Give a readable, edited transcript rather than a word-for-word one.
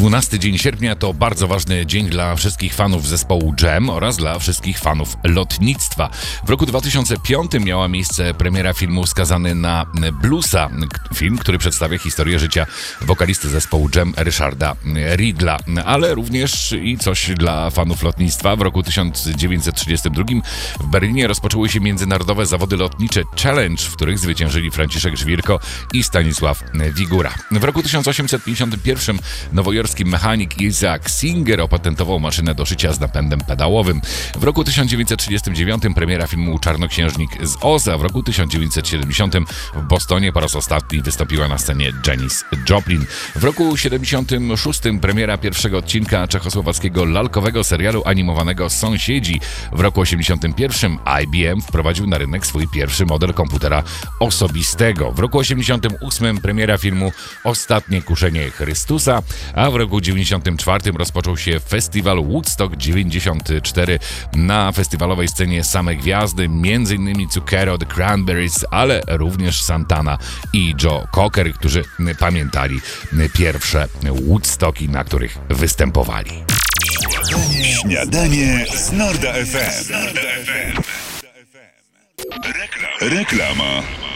12 dzień sierpnia to bardzo ważny dzień dla wszystkich fanów zespołu Jam oraz dla wszystkich fanów lotnictwa. W roku 2005 miała miejsce premiera filmu Skazany na bluesa. Film, który przedstawia historię życia wokalisty zespołu Jam Richarda Ridla, ale również i coś dla fanów lotnictwa. W roku 1932 w Berlinie rozpoczęły się międzynarodowe zawody lotnicze Challenge, w których zwyciężyli Franciszek Żwirko i Stanisław Wigura. W roku 1851 nowojorski mechanik Isaac Singer opatentował maszynę do szycia z napędem pedałowym. W roku 1939 premiera filmu Czarnoksiężnik z Oz, a w roku 1970 w Bostonie po raz ostatni wystąpiła na scenie Janis Joplin. W roku 1976 premiera pierwszego odcinka czechosłowackiego lalkowego serialu animowanego Sąsiedzi. W roku 1981 IBM wprowadził na rynek swój pierwszy model komputera osobistego. W roku 1988 premiera filmu Ostatnie kuszenie Chrystusa, a w roku 1994 rozpoczął się festiwal Woodstock 94. Na festiwalowej scenie same gwiazdy, m.in. Zucchero, The Cranberries, ale również Santana i Joe Cocker, którzy pamiętali pierwsze Woodstocki, na których występowali. Śniadanie z Norda FM. Reklama.